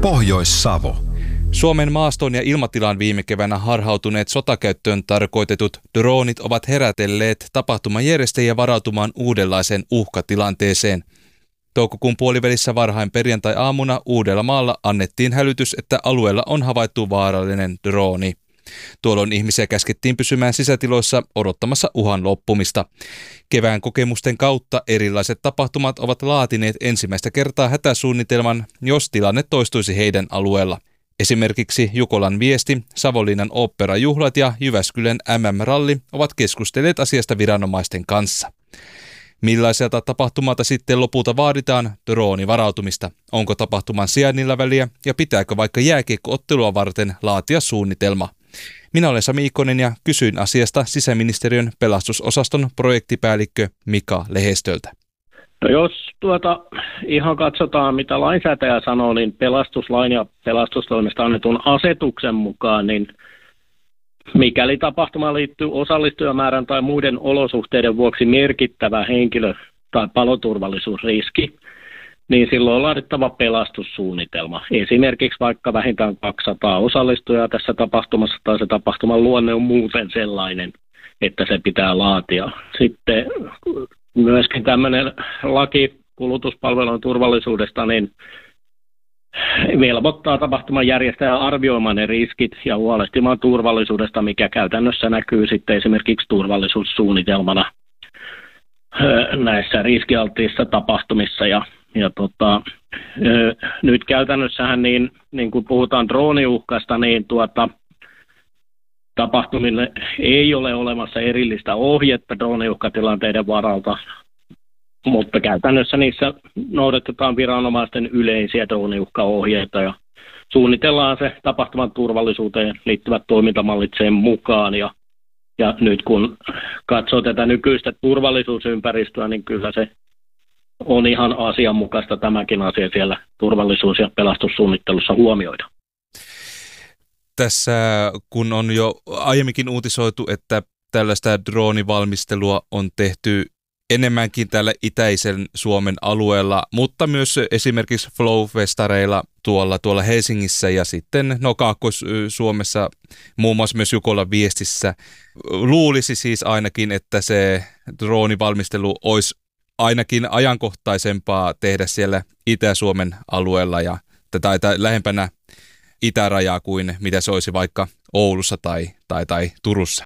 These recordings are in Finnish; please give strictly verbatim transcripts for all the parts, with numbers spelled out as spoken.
Pohjois-Savo. Suomen maastoon ja ilmatilaan viime keväänä harhautuneet sotakäyttöön tarkoitetut droonit ovat herätelleet tapahtumajärjestäjiä varautumaan uudenlaiseen uhkatilanteeseen. Toukokuun puolivälissä varhain perjantai-aamuna Uudellamaalla annettiin hälytys, että alueella on havaittu vaarallinen drooni. Tuolloin ihmisiä käskettiin pysymään sisätiloissa odottamassa uhan loppumista. Kevään kokemusten kautta erilaiset tapahtumat ovat laatineet ensimmäistä kertaa hätäsuunnitelman, jos tilanne toistuisi heidän alueella. Esimerkiksi Jukolan viesti, Savonlinnan oopperajuhlat ja Jyväskylän M M-ralli ovat keskustelleet asiasta viranomaisten kanssa. Millaiselta tapahtumalta sitten lopulta vaaditaan droonivarautumista? Onko tapahtuman sijainnilla väliä ja pitääkö vaikka jääkiekko-ottelua varten laatia suunnitelma? Minä olen Sami Ikonen ja kysyin asiasta sisäministeriön pelastusosaston projektipäällikkö Mika Lehestöltä. No jos tuota, ihan katsotaan, mitä lainsäätäjä sanoo, niin pelastuslain ja pelastustoimesta annetun asetuksen mukaan, niin mikäli tapahtuma liittyy osallistujamäärän tai muiden olosuhteiden vuoksi merkittävä henkilö- tai paloturvallisuusriski, niin silloin on laadittava pelastussuunnitelma. Esimerkiksi vaikka vähintään kaksisataa osallistujaa tässä tapahtumassa tai se tapahtuman luonne on muuten sellainen, että se pitää laatia. Sitten myöskin tämmöinen laki kulutuspalvelun turvallisuudesta, niin velvoittaa tapahtuman järjestäjää arvioimaan ne riskit ja huolehtimaan turvallisuudesta, mikä käytännössä näkyy sitten esimerkiksi turvallisuussuunnitelmana näissä riskialttiissa tapahtumissa. Ja, ja tota, nyt käytännössähän, niin, niin kun puhutaan drooniuhkasta, niin tuota, tapahtumille ei ole olemassa erillistä ohjetta drooniuhkatilanteiden varalta, mutta käytännössä niissä noudatetaan viranomaisten yleisiä drooniuhkaohjeita ja suunnitellaan se tapahtuman turvallisuuteen liittyvät toimintamallit sen mukaan. Ja, ja nyt kun katsoo tätä nykyistä turvallisuusympäristöä, niin kyllä se on ihan asianmukaista tämäkin asia siellä turvallisuus- ja pelastussuunnittelussa huomioida. Tässä kun on jo aiemminkin uutisoitu, että tällaista droonivalmistelua on tehty enemmänkin täällä itäisen Suomen alueella, mutta myös esimerkiksi Flow-festareilla tuolla, tuolla Helsingissä ja sitten no Kaakkois-Suomessa, muun muassa myös Jukolan viestissä. Luulisi siis ainakin, että se droonivalmistelu olisi ainakin ajankohtaisempaa tehdä siellä Itä-Suomen alueella ja tai, tai lähempänä itärajaa kuin mitä se olisi vaikka Oulussa tai, tai, tai Turussa.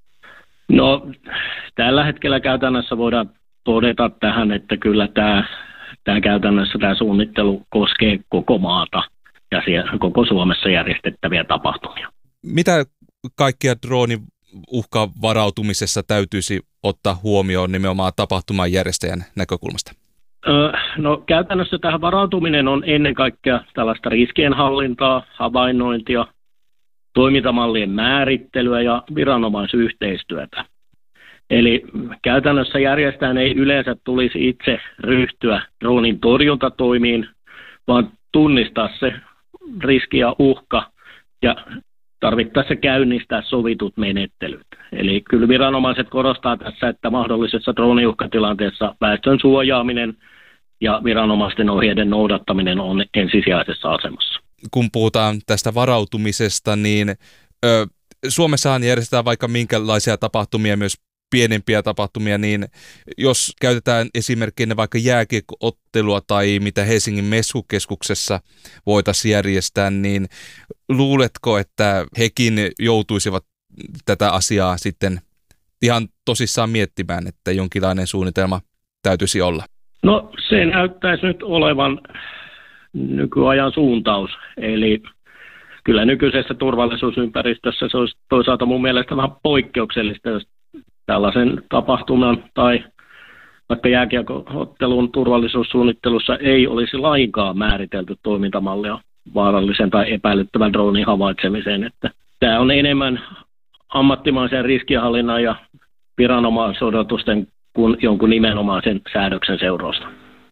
No tällä hetkellä käytännössä voidaan todeta tähän, että kyllä tämä, tämä käytännössä tämä suunnittelu koskee koko maata ja siellä, koko Suomessa järjestettäviä tapahtumia. Mitä kaikkia drooniuhkan varautumisessa täytyisi ottaa huomioon nimenomaan tapahtuman järjestäjän näkökulmasta? Öö, no käytännössä tähän varautuminen on ennen kaikkea tällaista riskienhallintaa, havainnointia, toimintamallien määrittelyä ja viranomaisyhteistyötä. Eli käytännössä järjestäjän ei yleensä tulisi itse ryhtyä droonin torjuntatoimiin, vaan tunnistaa se riski ja uhka ja tarvittaessa käynnistää sovitut menettelyt. Eli kyllä viranomaiset korostaa tässä, että mahdollisessa drooniuhkatilanteessa väestön suojaaminen ja viranomaisten ohjeiden noudattaminen on ensisijaisessa asemassa. Kun puhutaan tästä varautumisesta, niin ö, Suomessahan järjestetään vaikka minkälaisia tapahtumia, myös pienempiä tapahtumia, niin jos käytetään esimerkkinä vaikka jääkiekko-ottelua tai mitä Helsingin Messukeskuksessa voitaisiin järjestää, niin luuletko, että hekin joutuisivat tätä asiaa sitten ihan tosissaan miettimään, että jonkinlainen suunnitelma täytyisi olla? No se näyttäisi nyt olevan nykyajan suuntaus, eli kyllä nykyisessä turvallisuusympäristössä se olisi toisaalta mun mielestä vähän poikkeuksellista, jos tällaisen tapahtuman tai vaikka jääkiekko-ottelun turvallisuussuunnittelussa ei olisi lainkaan määritelty toimintamallia vaarallisen tai epäilyttävän droonin havaitsemiseen. Että tämä on enemmän ammattimaisen riskienhallinnan ja viranomaisodotusten kuin jonkun nimenomaisen säädöksen seurausta.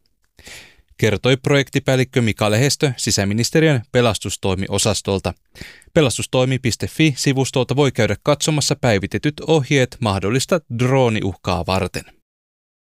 Kertoi projektipäällikkö Mika Lehestö sisäministeriön pelastustoimiosastolta. Pelastustoimi piste fi-sivustolta voi käydä katsomassa päivitetyt ohjeet mahdollista drooniuhkaa varten.